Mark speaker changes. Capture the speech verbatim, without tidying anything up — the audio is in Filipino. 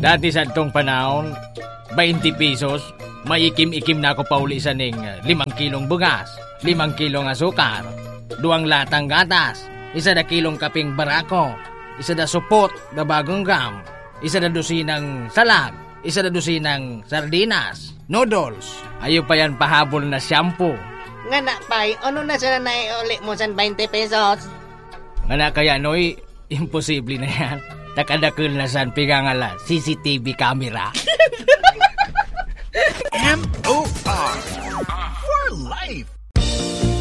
Speaker 1: Dati sa itong panahon, twenty pesos, may ikim-ikim na ako pauli sa ning limang kilong bugas, limang kilong asukar, duwang latang gatas, isa na kilong kaping barako, isa na supot na bagong gam, isa na dusinang salag, isa na dusinang sardinas, noodles, ayo pa yan pahabol na shampoo.
Speaker 2: Nga na, pay, ano na sila na iuli mo sa twenty pesos?
Speaker 1: Nga na kaya, noy, imposible na yan. Nakadakil na san pigangala, C C T V camera.
Speaker 3: M O R for life.